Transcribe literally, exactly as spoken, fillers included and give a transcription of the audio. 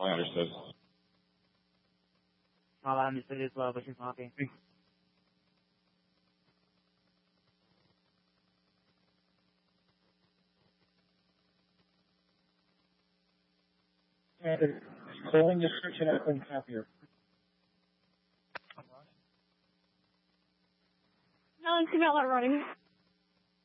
I understood. Well, I understood as well, but she's talking. And calling description I couldn't copy. No, it's about running.